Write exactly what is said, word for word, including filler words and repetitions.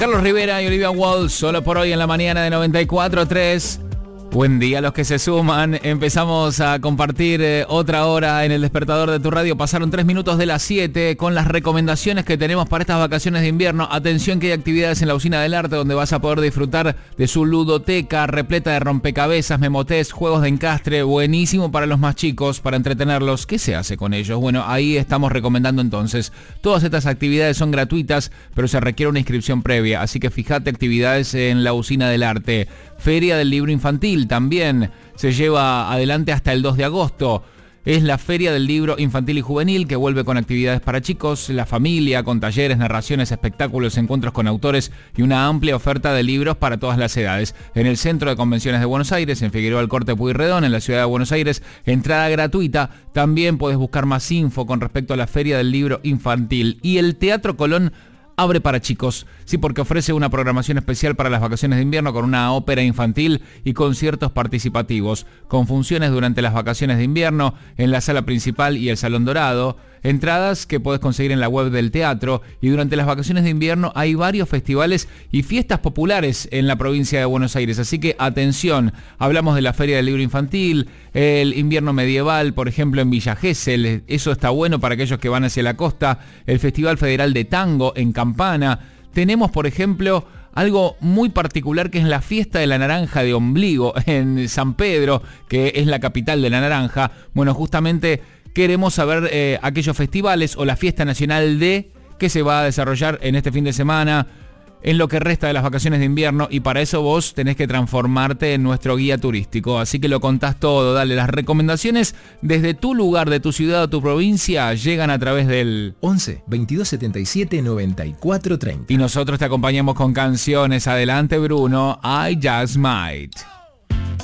Carlos Rivera y Olivia Wall, solo por hoy en la mañana de noventa y cuatro punto tres. Buen día a los que se suman. Empezamos a compartir eh, otra hora en el despertador de tu radio. Pasaron tres minutos de las siete con las recomendaciones que tenemos para estas vacaciones de invierno. Atención que hay actividades en la Usina del Arte donde vas a poder disfrutar de su ludoteca repleta de rompecabezas, memotés, juegos de encastre. Buenísimo para los más chicos, para entretenerlos. ¿Qué se hace con ellos? Bueno, ahí estamos recomendando entonces. Todas estas actividades son gratuitas, pero se requiere una inscripción previa. Así que fíjate actividades en la Usina del Arte. Feria del Libro Infantil también se lleva adelante hasta el dos de agosto. Es la Feria del Libro Infantil y Juvenil que vuelve con actividades para chicos, la familia, con talleres, narraciones, espectáculos, encuentros con autores y una amplia oferta de libros para todas las edades. En el Centro de Convenciones de Buenos Aires, en Figueroa Alcorte Pueyrredón, en la ciudad de Buenos Aires, entrada gratuita. También podés buscar más info con respecto a la Feria del Libro Infantil. Y el Teatro Colón abre para chicos, sí, porque ofrece una programación especial para las vacaciones de invierno con una ópera infantil y conciertos participativos, con funciones durante las vacaciones de invierno en la sala principal y el Salón Dorado, entradas que podés conseguir en la web del teatro, y durante las vacaciones de invierno hay varios festivales y fiestas populares en la provincia de Buenos Aires, así que atención, hablamos de la Feria del Libro Infantil, el invierno medieval, por ejemplo en Villa Gesell, eso está bueno para aquellos que van hacia la costa, el Festival Federal de Tango en Campana. Tenemos, por ejemplo, algo muy particular que es la Fiesta de la Naranja de Ombligo en San Pedro, que es la capital de la naranja. Bueno, justamente queremos saber eh, aquellos festivales o la Fiesta Nacional de que se va a desarrollar en este fin de semana, en lo que resta de las vacaciones de invierno, y para eso vos tenés que transformarte en nuestro guía turístico, así que lo contás todo, dale, las recomendaciones desde tu lugar, de tu ciudad o tu provincia, llegan a través del once, veintidós setenta y siete, noventa y cuatro treinta. Y nosotros te acompañamos con canciones. Adelante Bruno, I Just Might.